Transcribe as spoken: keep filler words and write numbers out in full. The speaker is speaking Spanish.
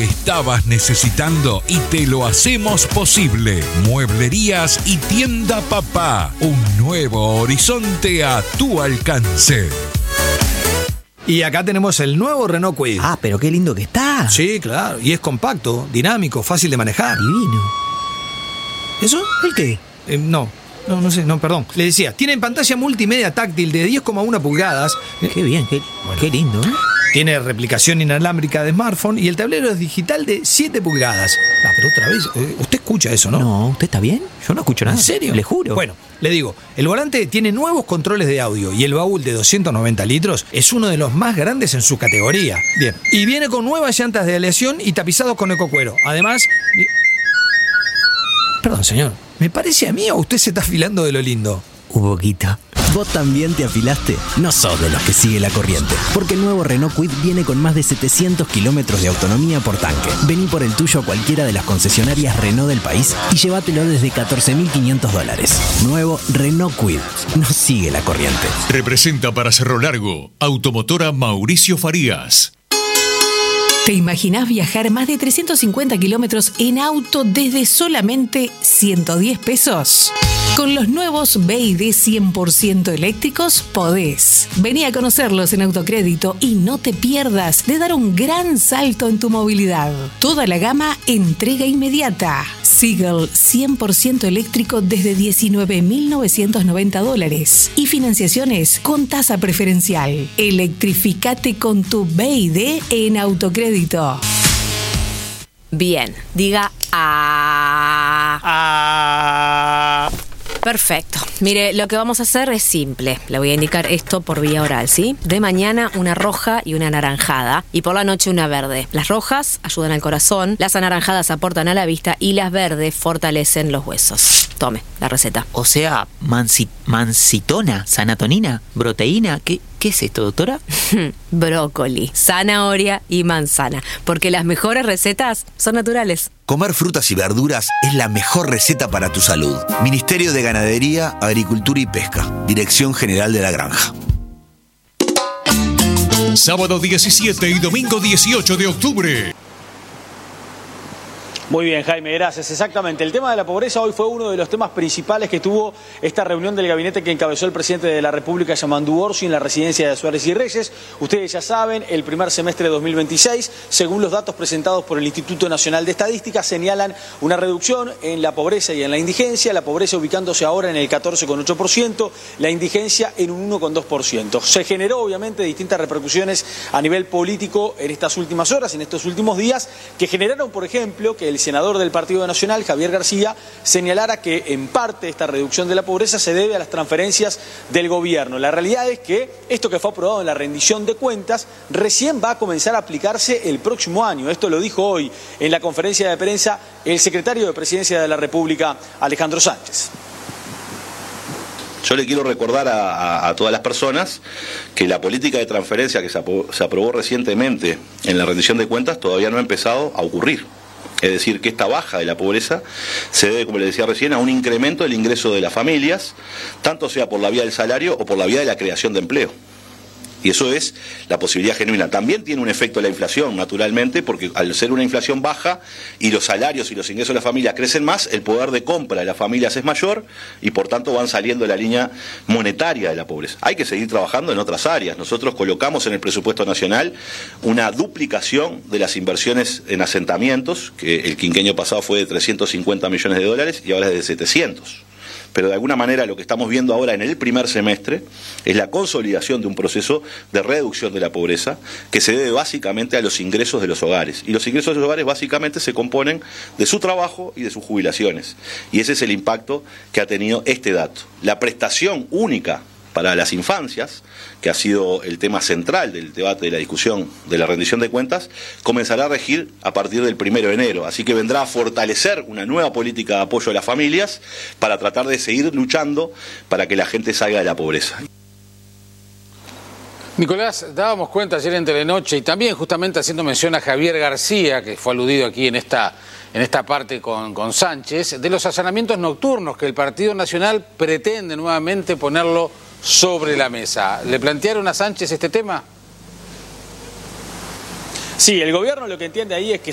estabas necesitando y te lo hacemos posible. Mueblerías y Tienda Papá. Un nuevo horizonte a tu alcance. Y acá tenemos el nuevo Renault Kwid. Ah, pero qué lindo que está. Sí, claro. Y es compacto, dinámico, fácil de manejar. Divino. ¿Eso? ¿El qué? Eh, no. No, no sé, no, perdón. Le decía, tiene pantalla multimedia táctil de diez coma uno pulgadas. Qué bien, qué, bueno. qué lindo, ¿eh? Tiene replicación inalámbrica de smartphone y el tablero es digital de siete pulgadas. Ah, pero otra vez, eh, usted escucha eso, ¿no? No, ¿usted está bien? Yo no escucho nada. ¿En serio? Le juro. Bueno, le digo, el volante tiene nuevos controles de audio y el baúl de doscientos noventa litros es uno de los más grandes en su categoría. Bien. Y viene con nuevas llantas de aleación y tapizados con ecocuero. Además... Perdón, señor. ¿Me parece a mí o usted se está afilando de lo lindo? Un poquito. ¿Vos también te afilaste? No sos de los que sigue la corriente, porque el nuevo Renault Kwid viene con más de setecientos kilómetros de autonomía por tanque. Vení por el tuyo a cualquiera de las concesionarias Renault del país y llévatelo desde catorce mil quinientos dólares. Nuevo Renault Kwid. No sigue la corriente. Representa para Cerro Largo, Automotora Mauricio Farías. ¿Te imaginás viajar más de trescientos cincuenta kilómetros en auto desde solamente ciento diez pesos? Con los nuevos B Y D cien por ciento eléctricos podés. Vení a conocerlos en Autocrédito y no te pierdas de dar un gran salto en tu movilidad. Toda la gama entrega inmediata. Seagull cien por ciento eléctrico desde diecinueve mil novecientos noventa dólares y financiaciones con tasa preferencial. Electrificate con tu B Y D en Autocrédito. Bien, diga a. Ah. Perfecto. Mire, lo que vamos a hacer es simple. Le voy a indicar esto por vía oral, ¿sí? De mañana una roja y una anaranjada y por la noche una verde. Las rojas ayudan al corazón, las anaranjadas aportan a la vista y las verdes fortalecen los huesos. Tome la receta. O sea, mansi, mancitona, sanatonina, proteína, ¿qué, qué es esto, doctora? Brócoli, zanahoria y manzana, porque las mejores recetas son naturales. Comer frutas y verduras es la mejor receta para tu salud. Ministerio de Ganadería, Agricultura y Pesca. Dirección General de la Granja. Sábado diecisiete y domingo dieciocho de octubre. Muy bien, Jaime, gracias. Exactamente. El tema de la pobreza hoy fue uno de los temas principales que tuvo esta reunión del gabinete que encabezó el presidente de la República, Yamandu Orsi, en la residencia de Suárez y Reyes. Ustedes ya saben, el primer semestre de dos mil veintiséis, según los datos presentados por el Instituto Nacional de Estadística, señalan una reducción en la pobreza y en la indigencia, la pobreza ubicándose ahora en el catorce coma ocho por ciento, la indigencia en un uno coma dos por ciento. Se generó, obviamente, distintas repercusiones a nivel político en estas últimas horas, en estos últimos días, que generaron, por ejemplo, que el El senador del Partido Nacional, Javier García, señalara que en parte esta reducción de la pobreza se debe a las transferencias del gobierno. La realidad es que esto que fue aprobado en la rendición de cuentas recién va a comenzar a aplicarse el próximo año. Esto lo dijo hoy en la conferencia de prensa el secretario de Presidencia de la República, Alejandro Sánchez. Yo le quiero recordar a, a, a todas las personas que la política de transferencia que se aprobó, se aprobó recientemente en la rendición de cuentas todavía no ha empezado a ocurrir. Es decir, que esta baja de la pobreza se debe, como les decía recién, a un incremento del ingreso de las familias, tanto sea por la vía del salario o por la vía de la creación de empleo. Y eso es la posibilidad genuina. También tiene un efecto la inflación, naturalmente, porque al ser una inflación baja y los salarios y los ingresos de la familia crecen más, el poder de compra de las familias es mayor y por tanto van saliendo de la línea monetaria de la pobreza. Hay que seguir trabajando en otras áreas. Nosotros colocamos en el presupuesto nacional una duplicación de las inversiones en asentamientos, que el quinquenio pasado fue de trescientos cincuenta millones de dólares y ahora es de setecientos. Pero de alguna manera lo que estamos viendo ahora en el primer semestre es la consolidación de un proceso de reducción de la pobreza que se debe básicamente a los ingresos de los hogares. Y los ingresos de los hogares básicamente se componen de su trabajo y de sus jubilaciones. Y ese es el impacto que ha tenido este dato. La prestación única para las infancias, que ha sido el tema central del debate, de la discusión de la rendición de cuentas, comenzará a regir a partir del primero de enero. Así que vendrá a fortalecer una nueva política de apoyo a las familias para tratar de seguir luchando para que la gente salga de la pobreza. Nicolás, dábamos cuenta ayer en Telenoche y también justamente haciendo mención a Javier García, que fue aludido aquí en esta, en esta parte con, con Sánchez, de los allanamientos nocturnos que el Partido Nacional pretende nuevamente ponerlo sobre la mesa. ¿Le plantearon a Sánchez este tema? Sí, el gobierno lo que entiende ahí es que